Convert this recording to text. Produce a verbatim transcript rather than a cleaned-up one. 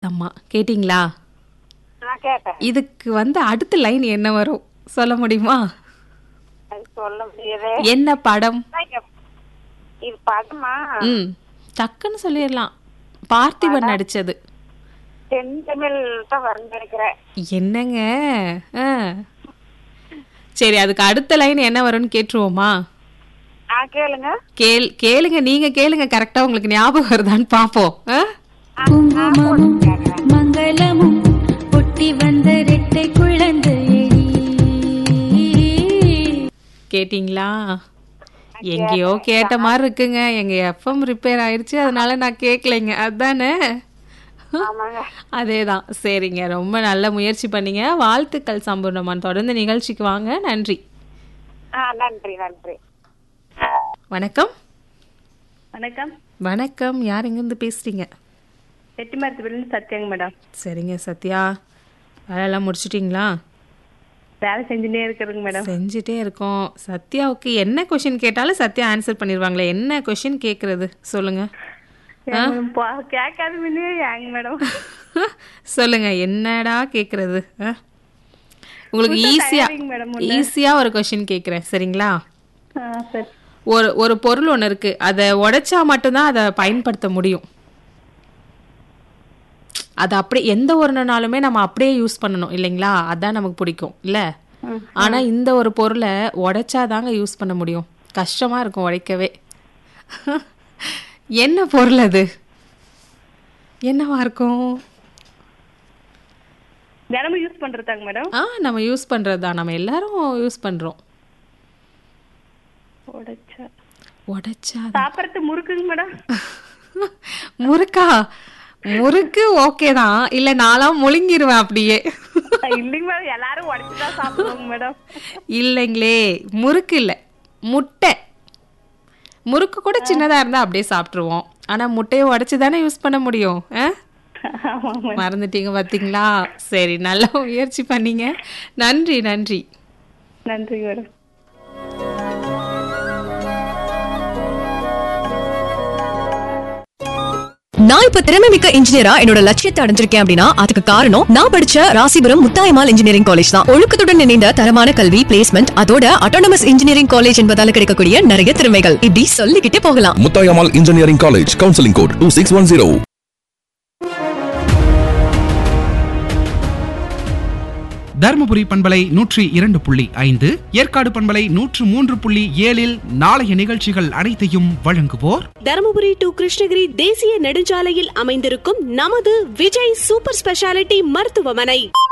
ஆமா, கேட்டிங்களா? நான் கேட்டேன். இதுக்கு வந்து அடுத்த லைன் என்ன வரும் சொல்ல முடியுமா? அது சொல்ல முடியவே. என்ன படம்? இது படமா? ம் டக்குன்னு சொல்லிடலாம். பார்த்திபன் நடிச்சது. செந்தமிழ் தான் வரும் நினைக்கிறேன். என்னங்க? ஆ. சரி, அதுக்கு அடுத்த லைன் என்ன வரும்னு கேட்டுருவோமா? ஆ கேளுங்க. கேள் கேளுங்க நீங்க கேளுங்க, கரெக்டா உங்களுக்கு ஞாபகம் வருதான்னு பாப்போம். மங்களமும் பொட்டி வந்த ரெட்டை குழந்தை கேட்டீங்களா? எங்கேயோ கேட்ட மாதிரி இருக்குங்க. எங்க எஃப்எம் ரிப்பேர் ஆயிடுச்சு, அதனால நான் கேட்கலைங்க. அதுதானே? அதேதான். சரிங்க, ரொம்ப நல்ல முயற்சி பண்ணீங்க. வாழ்த்துக்கள் சம்பூர்ணமான். தொடர்ந்து நிகழ்ச்சிக்கு வாங்க. நன்றி. நன்றி நன்றி. வணக்கம். வணக்கம். வணக்கம். யார் எங்கிருந்து பேசுறீங்க? செட்டிமரத்துலேருந்து சத்யாங்க மேடம். சரிங்க சத்யா, வேலையெல்லாம் முடிச்சிட்டிங்களா? வேலை செஞ்சுட்டே இருக்கிறதுங்க மேடம். செஞ்சுட்டே இருக்கோம். சத்யாவுக்கு என்ன கொஸ்டின் கேட்டாலும் சத்யா ஆன்சர் பண்ணிடுவாங்களே. என்ன கொஸ்டின் கேட்கறது சொல்லுங்க. கேட்காத மேடம். சொல்லுங்க, என்னடா கேட்கறது? உங்களுக்கு ஈஸியா ஈஸியா ஒரு கொஸ்டின் கேட்குறேன், சரிங்களா? ஒரு ஒரு பொருள் ஒன்று இருக்கு, அதை உடைச்சா மட்டும்தான் அதை பயன்படுத்த முடியும். அது அப்படியே எந்த ஒரு நாளுமே நம்ம அப்படியே யூஸ் பண்ணணும் இல்லைங்களா? அதான் நமக்கு பிடிக்கும் இல்ல? ஆனா இந்த ஒரு பொருளை உடைச்சாதாங்க யூஸ் பண்ண முடியும். கஷ்டமா இருக்கும் உடைக்கவே. என்ன பொருள் அது? என்னவா இருக்கும்? தினமும் யூஸ் பண்றதாங்க மேடம். ஆ நம்ம யூஸ் பண்றதுதான், நம்ம எல்லாரும் யூஸ் பண்றோம். உடைச்சா உடைச்சா சாப்பிட்றது முறுக்குங்க மேடம். முறுக்கா? முறுக்கு ஓகே தான். இல்ல நான்லாம் முழுங்கிருவேன் அப்படியே. இல்லைங்க மேடம், எல்லாரும் உடைச்சுதான் சாப்பிடுவாங்க மேடம். இல்லைங்களே, முறுக்கு இல்ல, முட்டை. முறுக்கு கூட சின்னதா இருந்தா அப்படியே சாப்பிட்டுருவோம். ஆனா முட்டையை உடைச்சு தானே யூஸ் பண்ண முடியும். மறந்துட்டீங்க பாத்தீங்களா? சரி, நல்ல முயற்சி பண்ணீங்க. நன்றி நன்றி நன்றி மேடம். நான் இப்ப திறமை மிக்க இன்ஜினியரா என்னோட லட்சியத்தை அடைஞ்சிருக்கேன் அப்படின்னா அதுக்கு காரணம் நான் படிச்ச ராசிபுரம் முத்தாயம்மாள் இன்ஜினியரிங் காலேஜ் தான். ஒழுக்கத்துடன் இணைந்த தரமான கல்வி, பிளேஸ்மெண்ட், அதோட அட்டானமஸ் இன்ஜினியரிங் காலேஜ் என்பதால கிடைக்கக்கூடிய நிறைய திறமைகள் இப்படி சொல்லிக்கிட்டே போகலாம். Muthayammal engineering college, counselling code two six one zero. Dharmapuri பண்பலை நூற்றி இரண்டு புள்ளி ஐந்து, ஏற்காடு பண்பலை நூற்று மூன்று புள்ளி ஏழில் நாளைய நிகழ்ச்சிகள் அனைத்தையும் வழங்குவோர் தர்மபுரி டு கிருஷ்ணகிரி தேசிய நெடுஞ்சாலையில் அமைந்திருக்கும் நமது விஜய் சூப்பர் ஸ்பெஷாலிட்டி மருத்துவமனை.